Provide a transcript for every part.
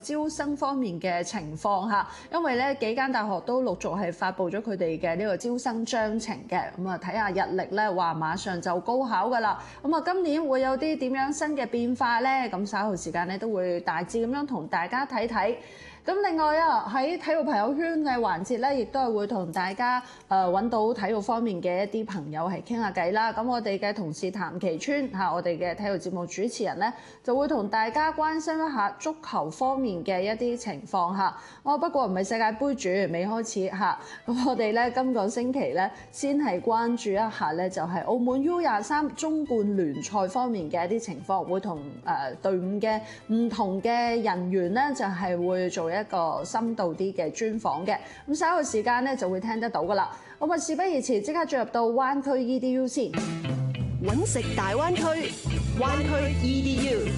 招生方面嘅情況嚇，因為咧幾間大學都陸續係發布咗佢哋嘅呢個招生章程嘅，咁啊睇下日曆咧話馬上就高考㗎啦，咁啊今年會有啲點樣新嘅變化咧？咁稍後時間咧都會大致咁樣同大家睇睇。咁另外啊，喺體育朋友圈嘅環節咧，亦都係會同大家揾到體育方面嘅一啲朋友係傾下偈啦。咁我哋嘅同事譚其川嚇，我哋嘅體育節目主持人咧，就會同大家關心一下足球方面嘅一啲情況嚇。不過唔係世界盃住，未開始嚇。咁我哋咧今個星期咧，先係關注一下咧，就係澳門 U23中冠聯賽方面嘅一啲情況，會同隊伍嘅唔同嘅人員咧，就係會做一個深度啲嘅專訪嘅，咁稍後時間咧就會聽得到噶啦。咁啊，事不宜遲，即刻進入到灣區 EDU 先。 揾食大灣區，灣區 EDU。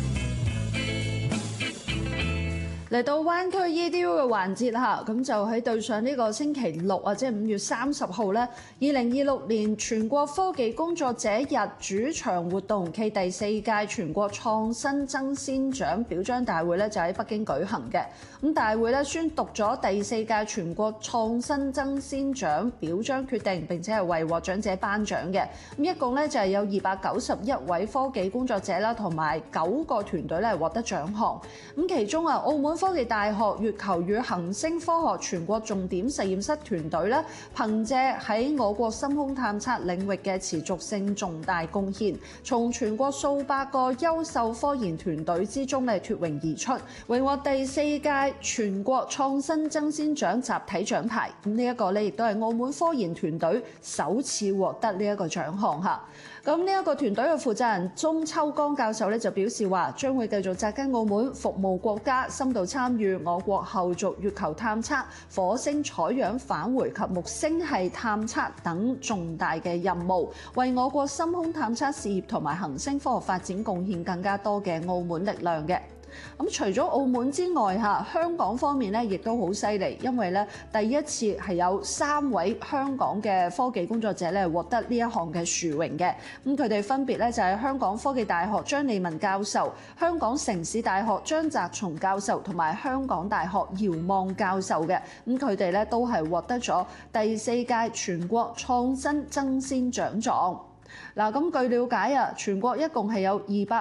嚟到灣區 EDU 嘅環節嚇，咁就喺對上呢個星期六啊，即係5月30號咧，2026年全國科技工作者日主場活動暨第4屆全國創新爭先獎表彰大會咧就喺北京舉行嘅。咁大會咧宣讀咗第4屆全國創新爭先獎表彰決定，並且係為獲獎者頒獎嘅。咁一共咧就係有291位科技工作者啦，同埋9個團隊咧係獲得獎項。咁其中啊，澳門科技大學月球與行星科學全國重點實驗室團隊咧，憑借喺我國深空探測領域嘅持續性重大貢獻，從全國數百個優秀科研團隊之中咧脫穎而出，榮獲第4屆全國創新爭先獎集體獎牌。咁呢一個咧亦都係澳門科研團隊首次獲得呢一個獎項嚇。咁呢一個團隊嘅負責人鍾秋江教授咧就表示話，將會繼續紮根澳門，服務國家，深度參與我國後續月球探測、火星採樣返回及木星系探測等重大嘅任務，為我國深空探測事業同埋行星科學發展貢獻更加多嘅澳門力量嘅。咁除咗澳門之外嚇，香港方面咧亦都好犀利，因為咧第一次係有3位香港嘅科技工作者咧獲得呢一項嘅殊榮嘅。咁佢哋分別咧就係香港科技大學張利文教授、香港城市大學張澤松教授同埋香港大學姚望教授嘅。咁佢哋咧都係獲得咗第4屆全國創新爭先獎狀。嗱，咁據了解啊，全國一共係有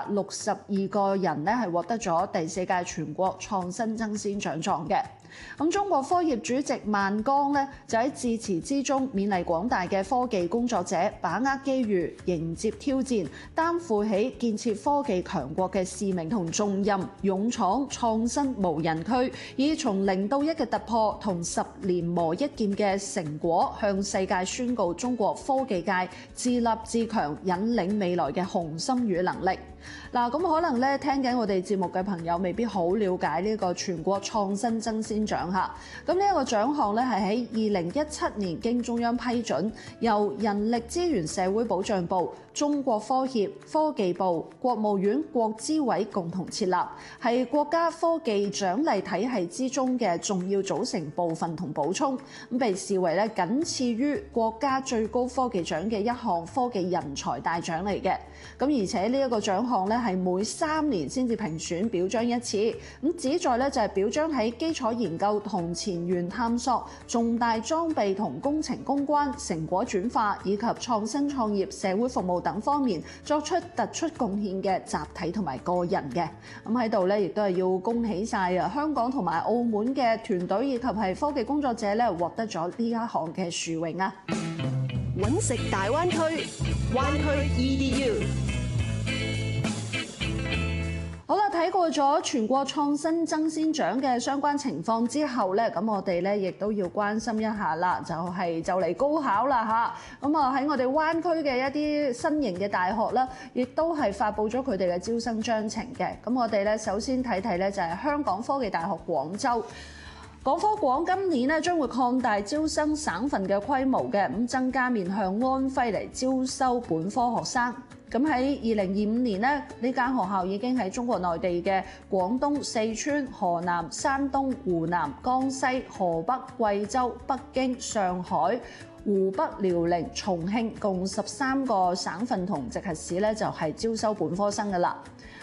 262個人咧係獲得咗第4屆全國創新爭先獎狀嘅。咁中國科協主席萬鋼咧就喺致辭之中勉勵廣大嘅科技工作者把握機遇、迎接挑戰，擔負起建設科技強國嘅使命同重任，勇闖創新無人區，以從0到1嘅突破同10年磨一劍嘅成果，向世界宣告中國科技界自立自強、引領未來嘅雄心與能力。嗱，咁可能咧聽緊我哋節目嘅朋友未必好了解呢個全國創新爭先獎嚇。咁呢一個獎項咧係喺2017年經中央批准，由人力資源社會保障部、中國科協、科技部、國務院國資委共同設立，係國家科技獎勵體系之中嘅重要組成部分同補充。咁被視為咧僅次於國家最高科技獎嘅一項科技人才大獎嚟嘅。咁而且呢一個獎項咧係每3年先至評選表彰一次，咁旨在咧就係表彰喺基礎研究同前沿探索、重大裝備同工程攻關、成果轉化以及創新創業、社會服務等方面作出突出貢獻嘅集體同埋個人嘅。咁喺度咧亦都係要恭喜晒啊香港同埋澳門嘅團隊以及係科技工作者咧獲得咗呢一項嘅殊榮啊！ 揾食大灣區，灣區 EDU。 好啦，睇過咗全國創新爭先獎嘅相關情況之後咧，咁我哋咧亦都要關心一下啦，就嚟高考啦嚇。咁啊喺我哋灣區嘅一啲新型嘅大學啦，亦都係發布咗佢哋嘅招生章程嘅。咁我哋咧首先睇睇咧就係香港科技大學廣州。港科廣今年咧將會擴大招生省份嘅規模嘅，咁增加面向安徽嚟招收本科學生。咁喺2025年咧，呢間學校已經喺中國內地嘅廣東、四川、河南、山東、湖南、江西、河北、貴州、北京、上海、湖北、遼寧、重慶共13個省份同直轄市咧就係招收本科生㗎啦。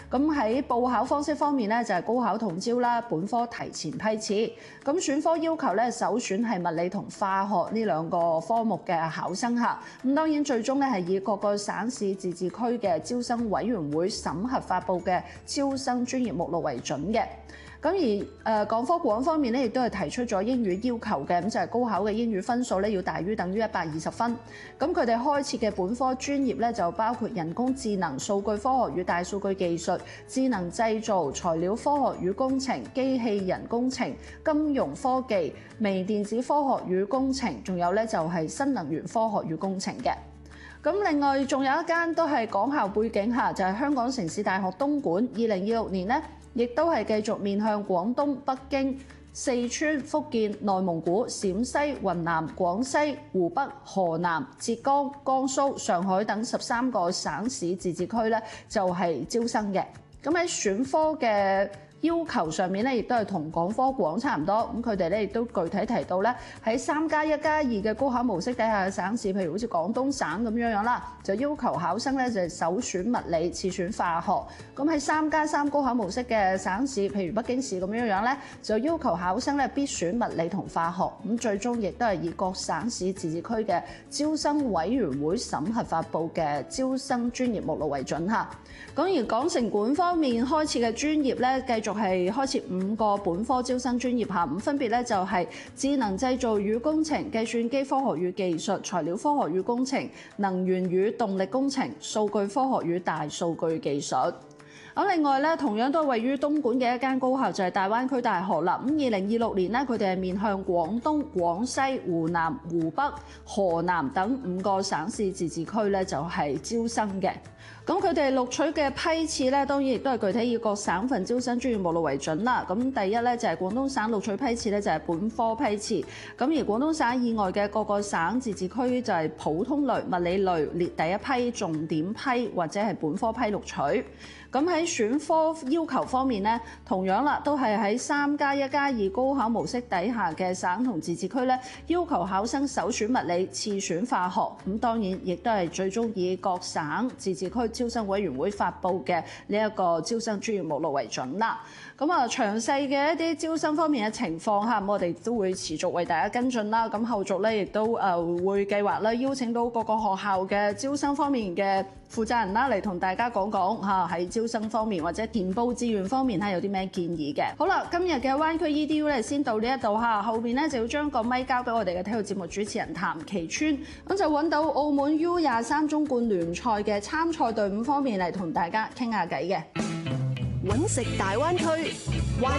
咁喺報考方式方面咧，就係高考統招啦，本科提前批次。咁選科要求咧，首選係物理同化學呢兩個科目嘅考生嚇。咁當然最終咧係以各個省市自治區嘅招生委員會審核發布嘅招生專業目錄為準嘅。咁而港科廣方面咧，亦都係提出咗英語要求嘅，咁就係高考嘅英語分數咧要大於等於120分。咁佢哋開設嘅本科專業咧就包括人工智能、數據科學與大數據技術、智能製造、材料科學與工程、機器人工程、金融科技、微電子科學與工程，仲有咧就係新能源科學與工程嘅。咁另外仲有一間都係港校背景下，就係香港城市大學東莞，2026年咧，亦都係繼續面向廣東、北京、四川、福建、內蒙古、陝西、雲南、廣西、湖北、河南、浙江、江蘇、上海等13個省市自治區咧，就係招生嘅。咁喺選科嘅要求上面咧，亦都係同港科廣差唔多。咁佢哋咧亦都具體提到咧，喺3+1+2嘅高考模式底下嘅省市，譬如好似廣東省咁樣啦，就要求考生咧就係首選物理，次選化學。咁喺3+3高考模式嘅省市，譬如北京市咁樣咧，就要求考生咧必選物理同化學。咁最終亦都係以各省市自治區嘅招生委員會審核發布嘅招生專業目錄為準嚇。咁而港城管方面開設嘅專業咧，繼續係開設5個本科招生專業下，咁分別咧就係智能製造與工程、計算機科學與技術、材料科學與工程、能源與動力工程、數據科學與大數據技術。咁另外咧，同樣都係位於東莞嘅一間高校就係大灣區大學啦。咁2026年咧，佢哋係面向廣東、廣西、湖南、湖北、河南等5個省市自治區咧，就係招生嘅。咁佢哋錄取嘅批次咧，當然亦都係具體以各省份招生專業目錄為準啦。咁第一咧就係廣東省錄取批次咧就係本科批次，咁而廣東省以外嘅各個省自治區就係普通類、物理類列第一批、重點批或者係本科批錄取。咁喺選科要求方面咧，同樣啦，都係喺3+1+2高考模式底下嘅省同自治區咧，要求考生首選物理，次選化學。咁當然亦都係最終以各省自治區招生委員會發布嘅呢一個招生專業目錄為準啦。咁啊，詳細嘅一啲招生方面嘅情況嚇，我哋都會持續為大家跟進啦。咁後續咧亦都會計劃咧邀請到各個學校嘅招生方面嘅負責人啦，嚟同大家講講嚇喺招生方面或者填報志願方面係有啲咩建議嘅。好啦，今日嘅灣區 EDU 咧先到呢一度嚇，後邊咧就要將個咪交俾我哋嘅體育節目主持人譚其川，咁就揾到澳門 U23中冠聯賽嘅參賽隊伍方面嚟同大家傾下偈嘅。 揾食大灣區。